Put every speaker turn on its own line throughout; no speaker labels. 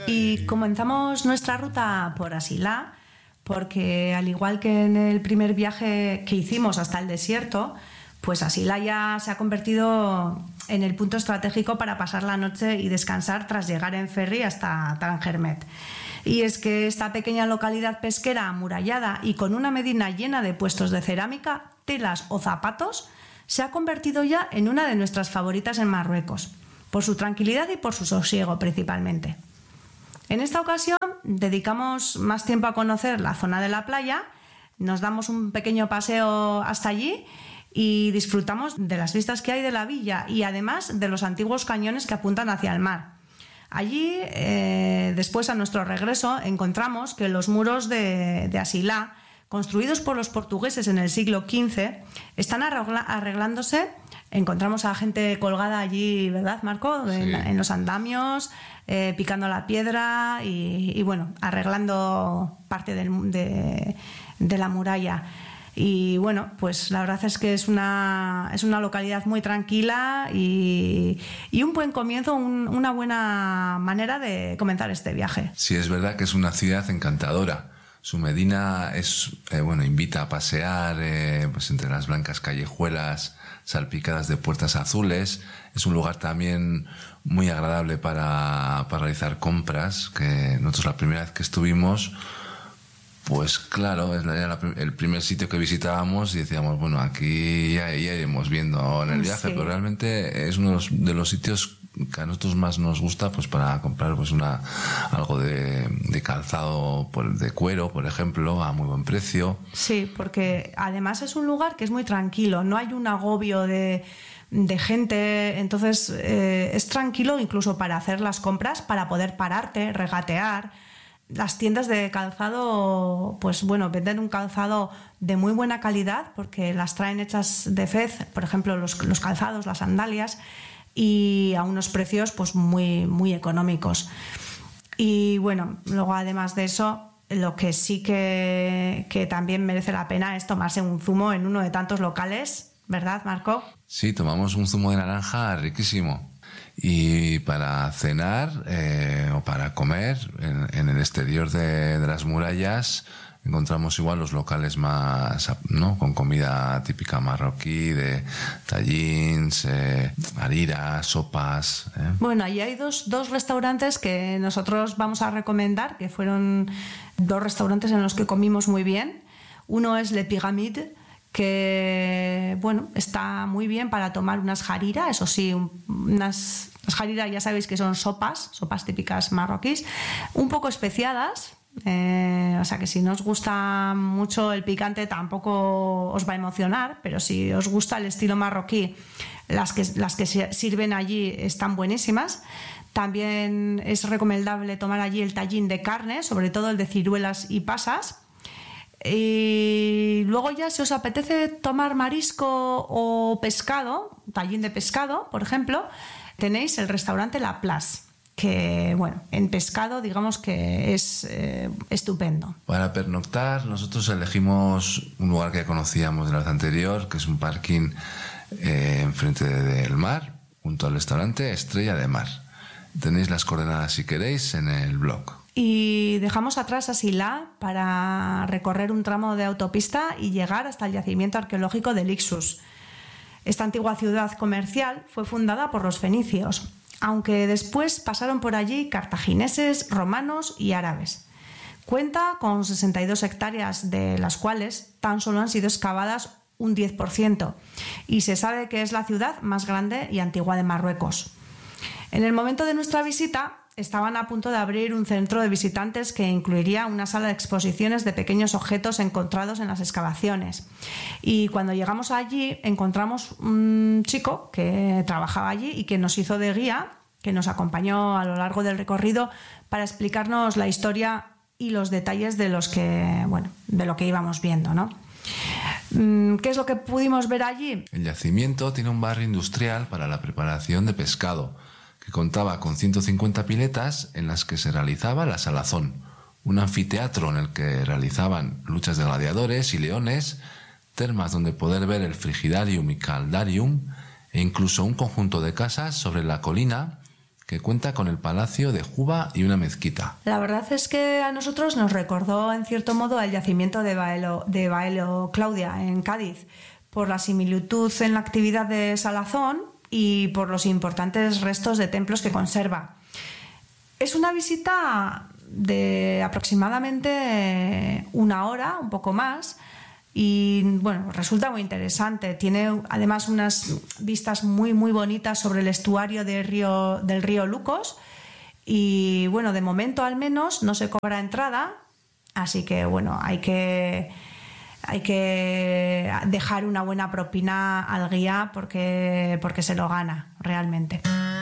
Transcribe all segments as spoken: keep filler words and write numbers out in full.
Y comenzamos nuestra ruta por Asilá, porque al igual que en el primer viaje que hicimos hasta el desierto, pues Asilá ya se ha convertido en el punto estratégico para pasar la noche y descansar tras llegar en ferry hasta Tangermet. Y es que esta pequeña localidad pesquera amurallada y con una medina llena de puestos de cerámica, telas o zapatos, se ha convertido ya en una de nuestras favoritas en Marruecos, por su tranquilidad y por su sosiego principalmente. En esta ocasión dedicamos más tiempo a conocer la zona de la playa, nos damos un pequeño paseo hasta allí y disfrutamos de las vistas que hay de la villa y además de los antiguos cañones que apuntan hacia el mar. Allí, eh, después a nuestro regreso, encontramos que los muros de, de Asilá, construidos por los portugueses en el siglo quince, están arregla, arreglándose. Encontramos a gente colgada allí, ¿verdad, Marco? Sí. En, en los andamios, eh, picando la piedra y, y bueno, arreglando parte del, de, de la muralla. Y bueno, pues la verdad es que es una, es una localidad muy tranquila y, y un buen comienzo, un, una buena manera de comenzar este viaje.
Sí, es verdad que es una ciudad encantadora. Su medina es, eh, bueno, invita a pasear eh, pues entre las blancas callejuelas salpicadas de puertas azules. Es un lugar también muy agradable para, para realizar compras, que nosotros la primera vez que estuvimos, pues claro, era la, el primer sitio que visitábamos y decíamos, bueno, aquí ya, ya iremos viendo en el viaje, sí. Pero realmente es uno de los sitios que a nosotros más nos gusta, pues para comprar pues una algo de, de calzado de cuero, por ejemplo, a muy buen precio.
Sí, porque además es un lugar que es muy tranquilo, no hay un agobio de, de gente, entonces eh, es tranquilo incluso para hacer las compras, para poder pararte, regatear. Las tiendas de calzado, pues bueno, venden un calzado de muy buena calidad porque las traen hechas de Fez, por ejemplo, los, los calzados, las sandalias, y a unos precios pues muy, muy económicos. Y bueno, luego además de eso, lo que sí que, que también merece la pena es tomarse un zumo en uno de tantos locales, ¿verdad, Marco?
Sí, tomamos un zumo de naranja riquísimo. Y para cenar eh, o para comer en, en el exterior de, de las murallas encontramos igual los locales más, ¿no?, con comida típica marroquí, de tagines, eh, hariras, sopas. ¿eh?
Bueno, allí hay dos, dos restaurantes que nosotros vamos a recomendar, que fueron dos restaurantes en los que comimos muy bien. Uno es Le Pyramide, que bueno, está muy bien para tomar unas jarira, eso sí, unas las jarira ya sabéis que son sopas, sopas típicas marroquíes, un poco especiadas, eh, o sea que si no os gusta mucho el picante tampoco os va a emocionar, pero si os gusta el estilo marroquí, las que, las que se sirven allí están buenísimas. También es recomendable tomar allí el tagine de carne, sobre todo el de ciruelas y pasas. Y luego ya si os apetece tomar marisco o pescado, tagine de pescado, por ejemplo, tenéis el restaurante La Place, que bueno, en pescado digamos que es eh, estupendo.
Para pernoctar nosotros elegimos un lugar que ya conocíamos de la vez anterior, que es un parking eh, enfrente del mar, junto al restaurante Estrella de Mar. Tenéis las coordenadas si queréis en el blog.
Y dejamos atrás Asilá para recorrer un tramo de autopista y llegar hasta el yacimiento arqueológico de Lixus. Esta antigua ciudad comercial fue fundada por los fenicios, aunque después pasaron por allí cartagineses, romanos y árabes. Cuenta con sesenta y dos hectáreas, de las cuales tan solo han sido excavadas un diez por ciento, y se sabe que es la ciudad más grande y antigua de Marruecos. En el momento de nuestra visita, estaban a punto de abrir un centro de visitantes que incluiría una sala de exposiciones de pequeños objetos encontrados en las excavaciones. Y cuando llegamos allí encontramos un chico que trabajaba allí y que nos hizo de guía, que nos acompañó a lo largo del recorrido para explicarnos la historia y los detalles de los que, bueno, de lo que íbamos viendo, ¿no? ¿Qué es lo que pudimos ver allí?
El yacimiento tiene un barrio industrial para la preparación de pescado, que contaba con ciento cincuenta piletas en las que se realizaba la salazón, un anfiteatro en el que realizaban luchas de gladiadores y leones, termas donde poder ver el frigidarium y caldarium, e incluso un conjunto de casas sobre la colina que cuenta con el Palacio de Juba y una mezquita.
La verdad es que a nosotros nos recordó en cierto modo el yacimiento de Baelo, de Baelo Claudia en Cádiz, por la similitud en la actividad de Salazón y por los importantes restos de templos que conserva. Es una visita de aproximadamente una hora, un poco más, y bueno, resulta muy interesante. Tiene además unas vistas muy muy bonitas sobre el estuario del río, del río Lucos, y bueno, de momento al menos no se cobra entrada, así que bueno, hay que hay que dejar una buena propina al guía porque, porque se lo gana realmente.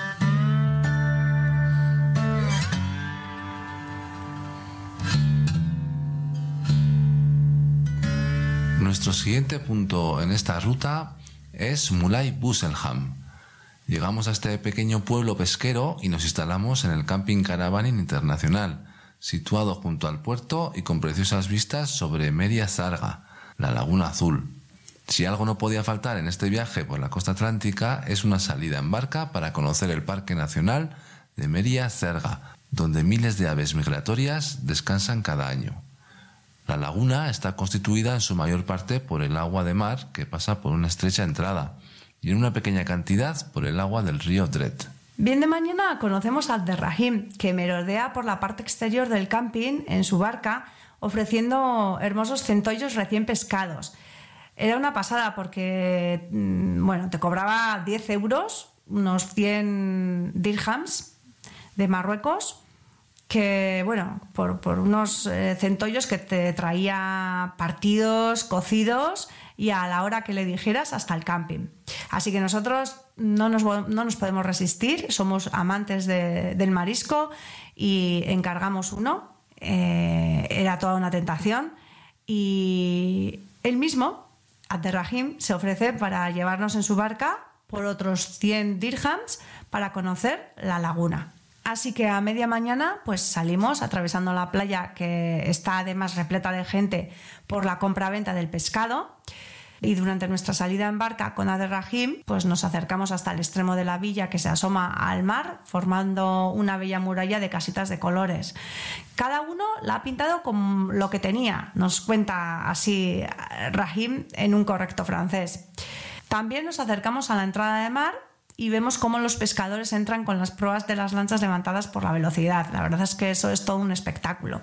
Nuestro siguiente punto en esta ruta es Mulay Busselham. Llegamos a este pequeño pueblo pesquero y nos instalamos en el Camping Caravaning Internacional, situado junto al puerto y con preciosas vistas sobre Meria Zarga, la Laguna Azul. Si algo no podía faltar en este viaje por la costa atlántica es una salida en barca para conocer el Parque Nacional de Meria Zarga, donde miles de aves migratorias descansan cada año. La laguna está constituida en su mayor parte por el agua de mar que pasa por una estrecha entrada y en una pequeña cantidad por el agua del río Dret.
Bien de mañana conocemos a Abderrahim, que merodea por la parte exterior del camping en su barca, ofreciendo hermosos centollos recién pescados. Era una pasada porque, bueno, te cobraba diez euros, unos cien dirhams de Marruecos, que, bueno, por, por unos eh, centollos que te traía partidos, cocidos y a la hora que le dijeras hasta el camping. Así que nosotros no nos, no nos podemos resistir, somos amantes de, del marisco y encargamos uno. Eh, era toda una tentación y él mismo, Abderrahim, se ofrece para llevarnos en su barca por otros cien dirhams para conocer la laguna. Así que a media mañana pues salimos atravesando la playa, que está además repleta de gente por la compra-venta del pescado, y durante nuestra salida en barca con Abderrahim pues nos acercamos hasta el extremo de la villa que se asoma al mar, formando una bella muralla de casitas de colores. Cada uno la ha pintado con lo que tenía, nos cuenta así Rahim en un correcto francés. También nos acercamos a la entrada de mar y vemos cómo los pescadores entran con las proas de las lanchas levantadas por la velocidad. La verdad es que eso es todo un espectáculo.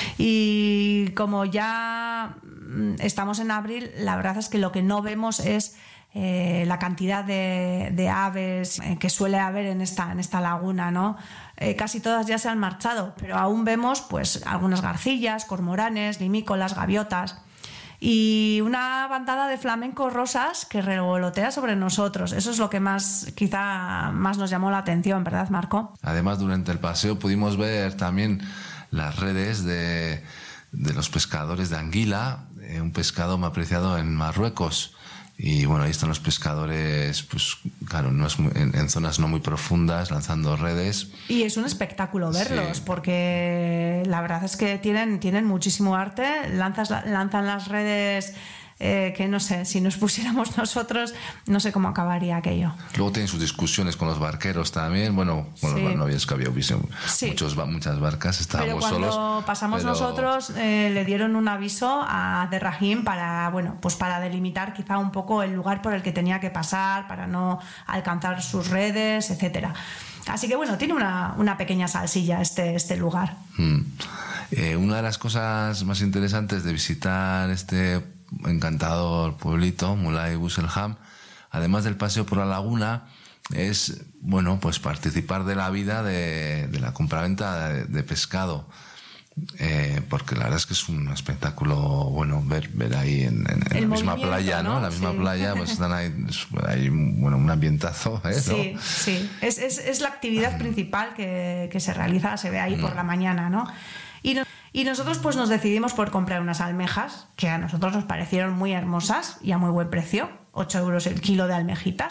Y como ya estamos en abril, la verdad es que lo que no vemos es eh, la cantidad de, de aves eh, que suele haber en esta, en esta laguna, ¿no? Eh, casi todas ya se han marchado, pero aún vemos pues algunas garcillas, cormoranes, limícolas, gaviotas y una bandada de flamencos rosas que revolotea sobre nosotros. Eso es lo que más, quizá más nos llamó la atención, ¿verdad, Marco?
Además, durante el paseo pudimos ver también las redes de, de los pescadores de anguila, eh, un pescado muy apreciado en Marruecos. Y bueno, ahí están los pescadores, pues claro, no es muy, en, en zonas no muy profundas, lanzando redes. Y
es un espectáculo verlos, sí, porque la verdad es que tienen, tienen muchísimo arte, lanzas, lanzan las redes eh, que no sé, si nos pusiéramos nosotros, no sé cómo acabaría aquello.
Luego tienen sus discusiones con los barqueros también, bueno, bueno sí. no había, es que había sí. muchos, muchas barcas, estábamos
pero cuando
solos.
pasamos
pero...
nosotros, eh, le dieron un aviso a Abderrahim para, bueno, pues para delimitar quizá un poco el lugar por el que tenía que pasar, para no alcanzar sus redes, etcétera. Así que bueno, tiene una, una pequeña salsilla este, este lugar.
Mm. Eh, una de las cosas más interesantes de visitar este encantador pueblito, Mulay Busselham, además del paseo por la laguna, es bueno pues participar de la vida de, de la compraventa de, de pescado, eh, porque la verdad es que es un espectáculo bueno ver ver ahí en, en, en la misma playa, ¿no? ¿no? En la misma sí. playa pues están ahí, hay bueno un ambientazo, ¿eh?
Sí,
¿no?
sí, es, es, es la actividad principal que, que se realiza, se ve ahí mm. por la mañana, ¿no? Y no, Y nosotros pues nos decidimos por comprar unas almejas que a nosotros nos parecieron muy hermosas y a muy buen precio, ocho euros el kilo de almejitas,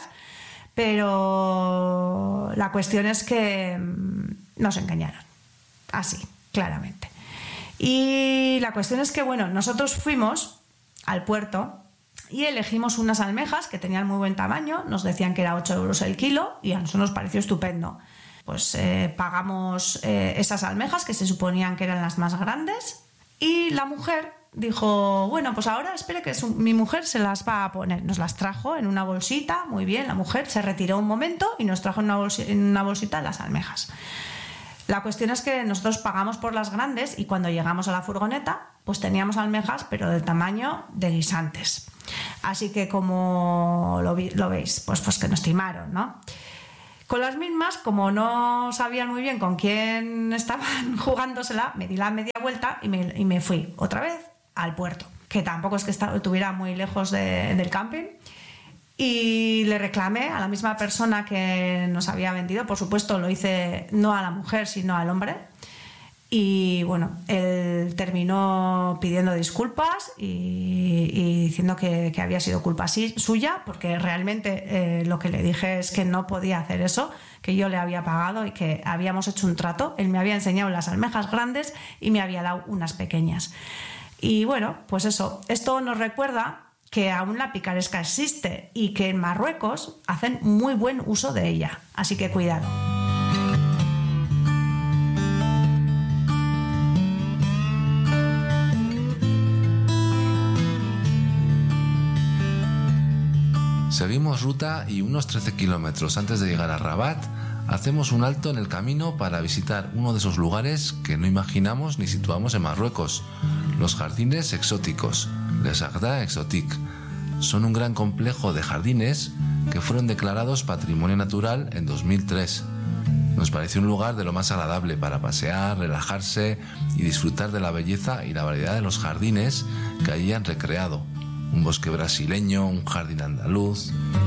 pero la cuestión es que nos engañaron, así, claramente. Y la cuestión es que, bueno, nosotros fuimos al puerto y elegimos unas almejas que tenían muy buen tamaño, nos decían que era ocho euros el kilo y a nosotros nos pareció estupendo. pues eh, pagamos eh, esas almejas que se suponían que eran las más grandes y la mujer dijo, bueno, pues ahora espere que su, mi mujer se las va a poner. Nos las trajo en una bolsita, muy bien, la mujer se retiró un momento y nos trajo en una, bolsi, en una bolsita las almejas. La cuestión es que nosotros pagamos por las grandes y cuando llegamos a la furgoneta, pues teníamos almejas, pero del tamaño de guisantes. Así que como lo, vi, lo veis, pues, pues que nos timaron, ¿no? Con las mismas, como no sabían muy bien con quién estaban jugándosela, me di la media vuelta y me, y me fui otra vez al puerto, que tampoco es que estuviera muy lejos de, del camping, y le reclamé a la misma persona que nos había vendido. Por supuesto lo hice no a la mujer sino al hombre, y bueno, él terminó pidiendo disculpas y, y diciendo que, que había sido culpa sí, suya, porque realmente eh, lo que le dije es que no podía hacer eso, que yo le había pagado y que habíamos hecho un trato. Él me había enseñado las almejas grandes y me había dado unas pequeñas. Y bueno, pues eso, esto nos recuerda que aún la picaresca existe y que en Marruecos hacen muy buen uso de ella, así que cuidado.
Seguimos ruta y unos trece kilómetros antes de llegar a Rabat hacemos un alto en el camino para visitar uno de esos lugares que no imaginamos ni situamos en Marruecos, los jardines exóticos, Les Jardins Exotiques. Son un gran complejo de jardines que fueron declarados Patrimonio Natural en dos mil tres. Nos pareció un lugar de lo más agradable para pasear, relajarse y disfrutar de la belleza y la variedad de los jardines que allí han recreado. Un bosque brasileño, un jardín andaluz.